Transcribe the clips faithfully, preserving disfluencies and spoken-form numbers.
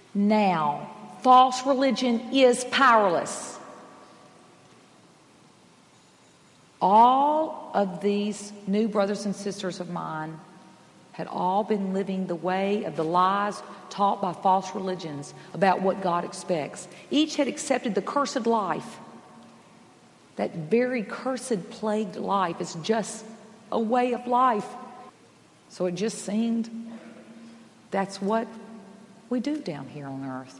now. False religion is powerless. All of these new brothers and sisters of mine had all been living the way of the lies taught by false religions about what God expects. Each had accepted the cursed life. That very cursed, plagued life is just a way of life. So it just seemed that's what we do down here on earth.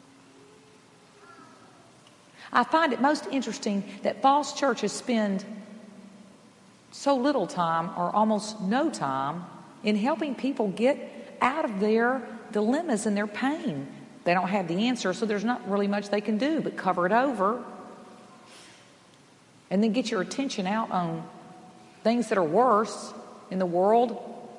I find it most interesting that false churches spend so little time or almost no time in helping people get out of their dilemmas and their pain. They don't have the answer, so there's not really much they can do but cover it over and then get your attention out on things that are worse in the world.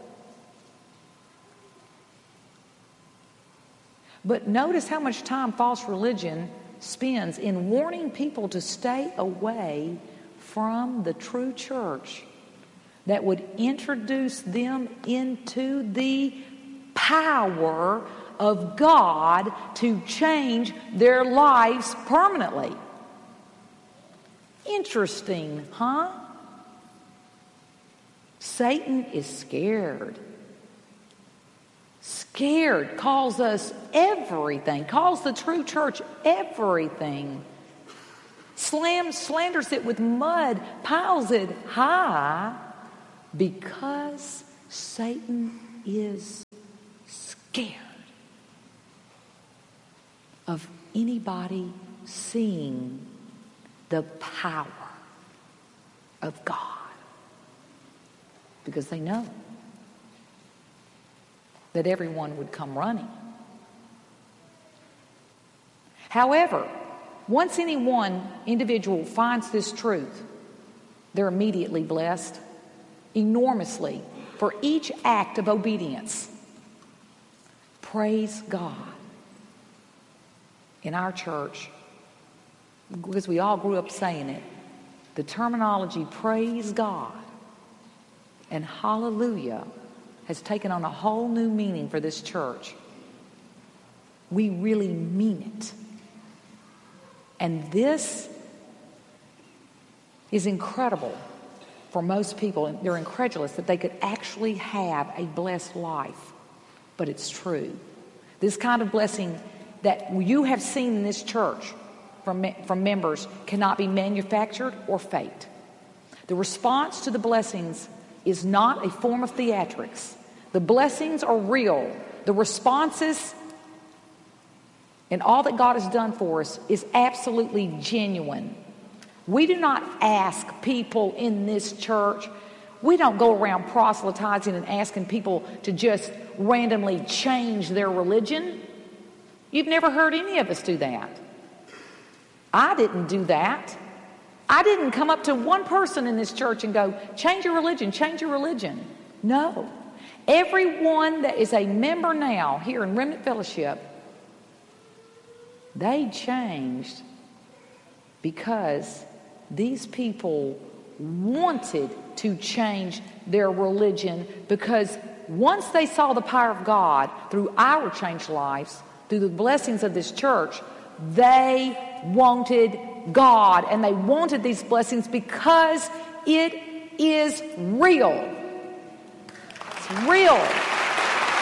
But notice how much time false religion spends in warning people to stay away from the true church that would introduce them into the power of God to change their lives permanently. Interesting, huh? Satan is scared. Scared, calls us everything, calls the true church everything. Slams, slanders it with mud, piles it high, because Satan is scared of anybody seeing the power of God. Because they know that everyone would come running. However, once any one individual finds this truth, they're immediately blessed enormously for each act of obedience. Praise God. In our church, because we all grew up saying it, the terminology praise God and hallelujah has taken on a whole new meaning for this church. We really mean it. And this is incredible for most people. They're incredulous that they could actually have a blessed life. But it's true. This kind of blessing that you have seen in this church from, from members cannot be manufactured or faked. The response to the blessings is not a form of theatrics. The blessings are real. The responses and all that God has done for us is absolutely genuine. We do not ask people in this church, we don't go around proselytizing and asking people to just randomly change their religion. You've never heard any of us do that. I didn't do that. I didn't come up to one person in this church and go, change your religion, change your religion. No. Everyone that is a member now here in Remnant Fellowship, they changed because these people wanted to change their religion, because once they saw the power of God through our changed lives, through the blessings of this church, they wanted God, and they wanted these blessings because it is real. It's real.